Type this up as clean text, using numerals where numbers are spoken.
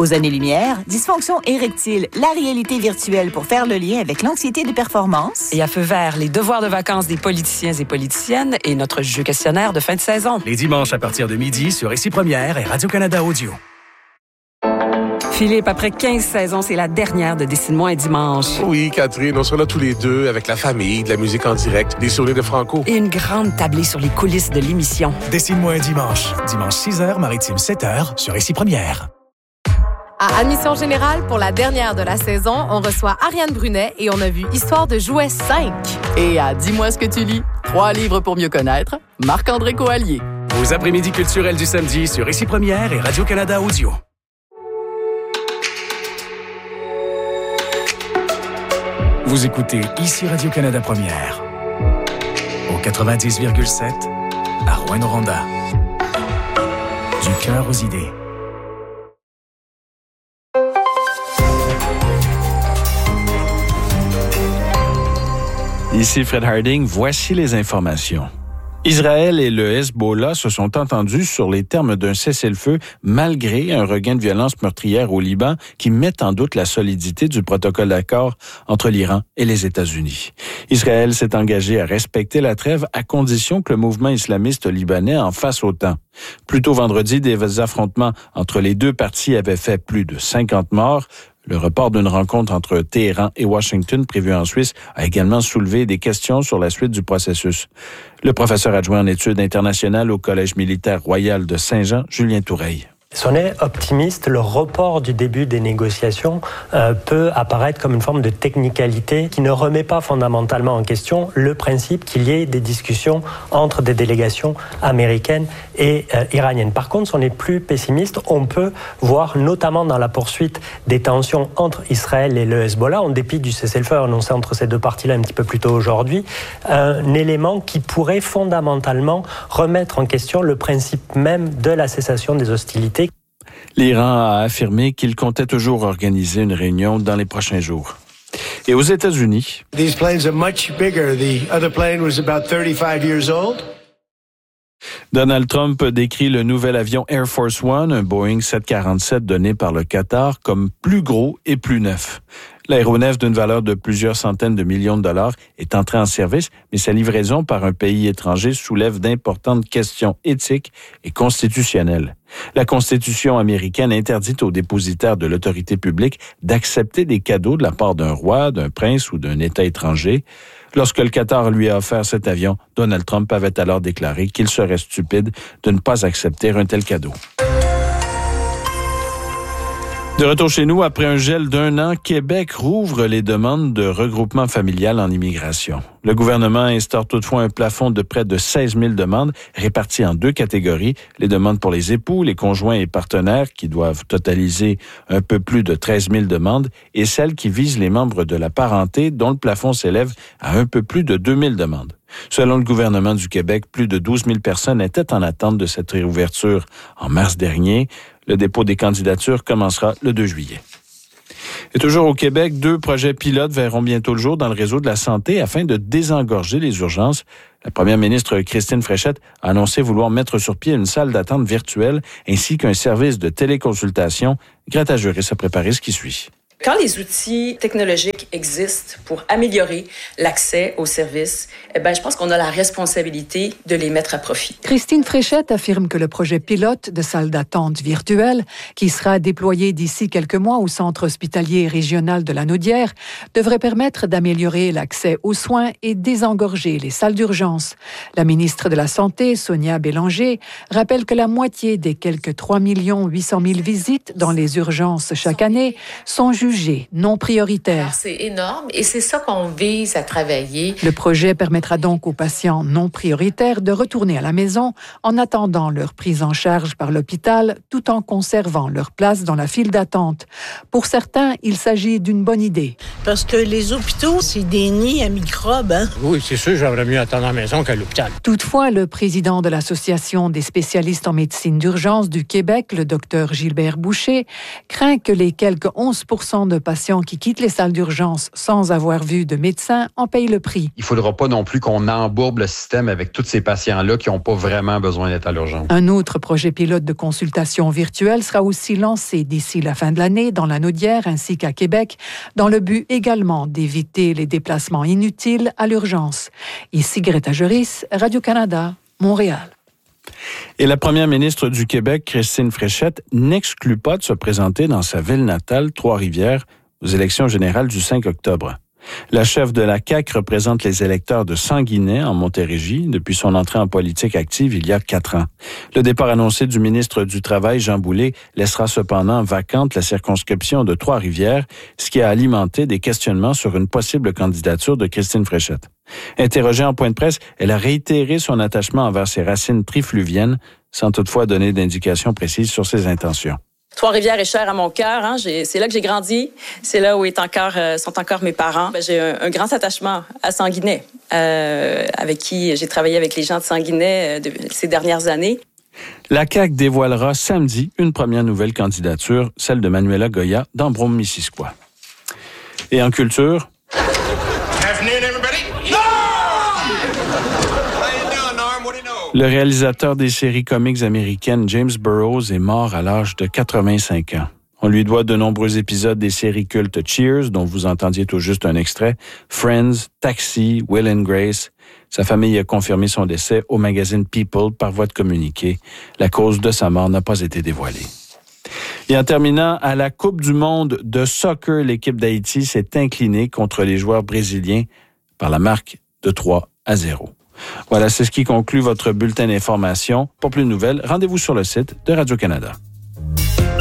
Aux années-lumière, dysfonction érectile, la réalité virtuelle pour faire le lien avec l'anxiété de performance. Et à feu vert, les devoirs de vacances des politiciens et politiciennes et notre jeu questionnaire de fin de saison. Les dimanches à partir de midi sur Ici Première et Radio-Canada Audio. Philippe, après 15 saisons, c'est la dernière de Dessine-moi un dimanche. Oui, Catherine, on sera là tous les deux avec la famille, de la musique en direct, des souvenirs de Franco. Et une grande tablée sur les coulisses de l'émission. Dessine-moi un dimanche. Dimanche 6h, Maritime 7h sur Ici Première. À Admission Générale, pour la dernière de la saison, on reçoit Ariane Brunet et on a vu Histoire de jouets 5. Et à Dis-moi ce que tu lis, 3 livres pour mieux connaître, Marc-André Coallier. Vos après-midi culturels du samedi sur Ici Première et Radio-Canada Audio. Vous écoutez Ici Radio-Canada Première. Au 90,7 à Rouyn-Noranda. Du cœur aux idées. Ici Fred Harding, voici les informations. Israël et le Hezbollah se sont entendus sur les termes d'un cessez-le-feu malgré un regain de violence meurtrière au Liban qui met en doute la solidité du protocole d'accord entre l'Iran et les États-Unis. Israël s'est engagé à respecter la trêve à condition que le mouvement islamiste libanais en fasse autant. Plus tôt vendredi, des affrontements entre les deux parties avaient fait plus de 50 morts. Le report d'une rencontre entre Téhéran et Washington prévue en Suisse a également soulevé des questions sur la suite du processus. Le professeur adjoint en études internationales au Collège militaire royal de Saint-Jean, Julien Toureille. Si on est optimiste, le report du début des négociations peut apparaître comme une forme de technicalité qui ne remet pas fondamentalement en question le principe qu'il y ait des discussions entre des délégations américaines et iraniennes. Par contre, si on est plus pessimiste, on peut voir notamment dans la poursuite des tensions entre Israël et le Hezbollah, en dépit du cessez-le-feu annoncé entre ces deux parties-là un petit peu plus tôt aujourd'hui, un élément qui pourrait fondamentalement remettre en question le principe même de la cessation des hostilités. L'Iran a affirmé qu'il comptait toujours organiser une réunion dans les prochains jours. Et aux États-Unis, These planes are much bigger. The other plane was about 35 years old. Donald Trump décrit le nouvel avion Air Force One, un Boeing 747 donné par le Qatar, comme plus gros et plus neuf. L'aéronef d'une valeur de plusieurs centaines de millions de dollars est entré en service, mais sa livraison par un pays étranger soulève d'importantes questions éthiques et constitutionnelles. La Constitution américaine interdit aux dépositaires de l'autorité publique d'accepter des cadeaux de la part d'un roi, d'un prince ou d'un État étranger. Lorsque le Qatar lui a offert cet avion, Donald Trump avait alors déclaré qu'il serait stupide de ne pas accepter un tel cadeau. De retour chez nous, après un gel d'1 an, Québec rouvre les demandes de regroupement familial en immigration. Le gouvernement instaure toutefois un plafond de près de 16 000 demandes réparties en 2 catégories, les demandes pour les époux, les conjoints et partenaires qui doivent totaliser un peu plus de 13 000 demandes et celles qui visent les membres de la parenté dont le plafond s'élève à un peu plus de 2 000 demandes. Selon le gouvernement du Québec, plus de 12 000 personnes étaient en attente de cette réouverture en mars dernier. Le dépôt des candidatures commencera le 2 juillet. Et toujours au Québec, 2 projets pilotes verront bientôt le jour dans le réseau de la santé afin de désengorger les urgences. La première ministre Christine Fréchette a annoncé vouloir mettre sur pied une salle d'attente virtuelle ainsi qu'un service de téléconsultation. Greta Juris a préparé ce qui suit. Quand les outils technologiques existent pour améliorer l'accès aux services, je pense qu'on a la responsabilité de les mettre à profit. Christine Fréchette affirme que le projet pilote de salle d'attente virtuelle, qui sera déployé d'ici quelques mois au centre hospitalier régional de la Naudière, devrait permettre d'améliorer l'accès aux soins et désengorger les salles d'urgence. La ministre de la Santé, Sonia Bélanger, rappelle que la moitié des quelques 3 800 000 visites dans les urgences chaque année sont jugées non prioritaires. C'est énorme et c'est ça qu'on vise à travailler. Le projet permettra donc aux patients non prioritaires de retourner à la maison en attendant leur prise en charge par l'hôpital tout en conservant leur place dans la file d'attente. Pour certains, il s'agit d'une bonne idée. Parce que les hôpitaux, c'est des nids à microbes. Hein? Oui, c'est sûr, j'aimerais mieux attendre à la maison qu'à l'hôpital. Toutefois, le président de l'Association des spécialistes en médecine d'urgence du Québec, le docteur Gilbert Boucher, craint que les quelques 11% de patients qui quittent les salles d'urgence sans avoir vu de médecin en payent le prix. Il ne faudra pas non plus qu'on embourbe le système avec tous ces patients-là qui n'ont pas vraiment besoin d'être à l'urgence. Un autre projet pilote de consultation virtuelle sera aussi lancé d'ici la fin de l'année dans la Naudière ainsi qu'à Québec, dans le but également d'éviter les déplacements inutiles à l'urgence. Ici Greta Joris, Radio-Canada, Montréal. Et la première ministre du Québec, Christine Fréchette, n'exclut pas de se présenter dans sa ville natale, Trois-Rivières, aux élections générales du 5 octobre. La chef de la CAQ représente les électeurs de Sanguinet, en Montérégie, depuis son entrée en politique active il y a 4 ans. Le départ annoncé du ministre du Travail, Jean Boulet, laissera cependant vacante la circonscription de Trois-Rivières, ce qui a alimenté des questionnements sur une possible candidature de Christine Fréchette. Interrogée en point de presse, elle a réitéré son attachement envers ses racines trifluviennes, sans toutefois donner d'indications précises sur ses intentions. Trois-Rivières est chère à mon cœur. Hein. C'est là que j'ai grandi. C'est là où sont encore mes parents. J'ai un grand attachement à Sanguinet, avec qui j'ai travaillé avec les gens de Sanguinet ces dernières années. La CAQ dévoilera samedi une première nouvelle candidature, celle de Manuela Goya d'Ambrom-Missisquoi. Et en culture... Le réalisateur des séries comiques américaines James Burrows est mort à l'âge de 85 ans. On lui doit de nombreux épisodes des séries cultes Cheers, dont vous entendiez tout juste un extrait, Friends, Taxi, Will and Grace. Sa famille a confirmé son décès au magazine People par voie de communiqué. La cause de sa mort n'a pas été dévoilée. Et en terminant, à la Coupe du monde de soccer, l'équipe d'Haïti s'est inclinée contre les joueurs brésiliens par la marque de 3-0. Voilà, c'est ce qui conclut votre bulletin d'information. Pour plus de nouvelles, rendez-vous sur le site de Radio-Canada.